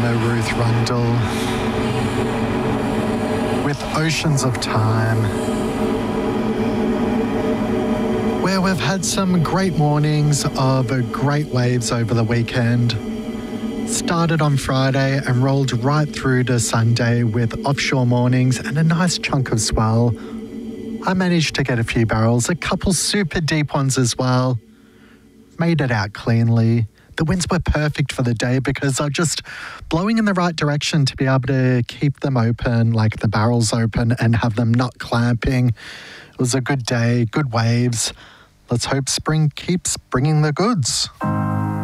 drummer Ruth Rundle with Oceans of Time, where we've had some great mornings of great waves over the weekend. Started on Friday and rolled right through to Sunday with offshore mornings and a nice chunk of swell. I managed to get a few barrels, a couple super deep ones as well. Made it out cleanly. The winds were perfect for the day because they're just blowing in the right direction to be able to keep them open, like the barrels open, and have them not clamping. It was a good day, good waves. Let's hope spring keeps bringing the goods.